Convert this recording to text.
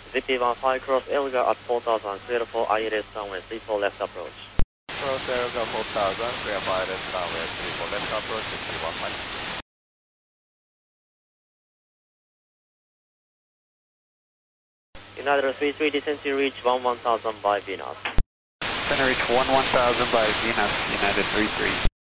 ZP15 cross Elga at 4000, clear for ILS runway 34 left approach. Cross Elga 4000, clear for ILS runway 34 left approach, ZP15. United 33, descent to reach 11,000 by Venus. Descent to reach 11,000 by Venus, United 33.